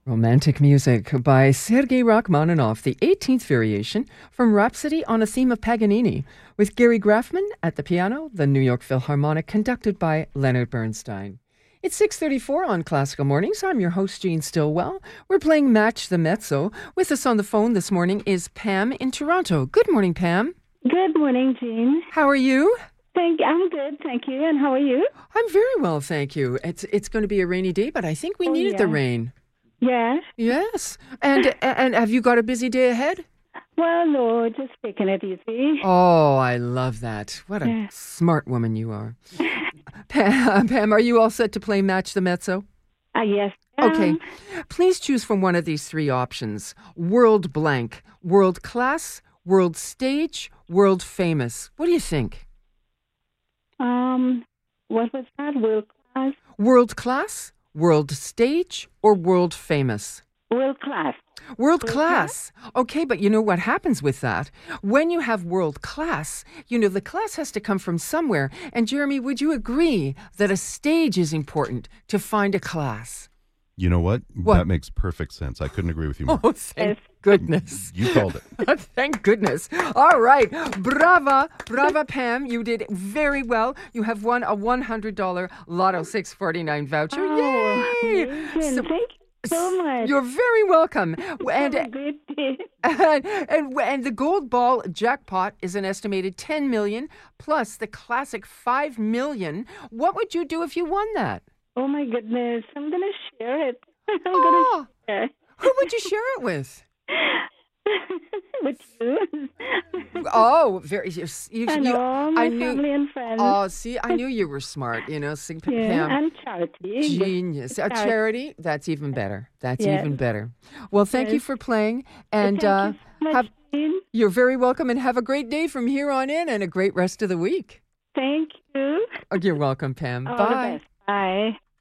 Romantic music by Sergei Rachmaninoff, the 18th variation from Rhapsody on a Theme of Paganini, with Gary Graffman at the piano, the New York Philharmonic, conducted by Leonard Bernstein. It's 6:34 on Classical Mornings. I'm your host, Jean Stillwell. We're playing Match the Mezzo. With us on the phone this morning is Pam in Toronto. Good morning, Pam. Good morning, Jean. How are you? I'm good, thank you. And how are you? I'm very well, thank you. It's going to be a rainy day, but I think we needed the rain. Yes. Yes. And have you got a busy day ahead? Well, no, just taking it easy. Oh, I love that. What a smart woman you are. Pam, are you all set to play Match the Mezzo? Yes. Okay. Please choose from one of these three options. World blank, world class, world stage, world famous. What do you think? What was that? World class? World class, world stage, or world famous? World class. World class. Okay, but you know what happens with that? When you have world class, the class has to come from somewhere. And Jeremy, would you agree that a stage is important to find a class? You know what? That makes perfect sense. I couldn't agree with you more. Oh, thank goodness. You called it. Thank goodness. All right. Brava, Pam. You did very well. You have won a $100 Lotto 649 voucher. Oh, Yay! amazing. Thank you so much. You're very welcome. Have a great day. And the gold ball jackpot is an estimated $10 million plus the classic $5 million. What would you do if you won that? Oh, my goodness. I'm going to share it. I'm going to share it. Who would you share it with? With you. Oh, very. I know, my family and friends. Oh, see, I knew you were smart. Pam. And charity. Genius. A charity. That's even better. Even better. Well, thank you for playing, and thank you so much, Jean. You're very welcome, and have a great day from here on in, and a great rest of the week. Thank you. Oh, you're welcome, Pam. All Bye. the best. Bye.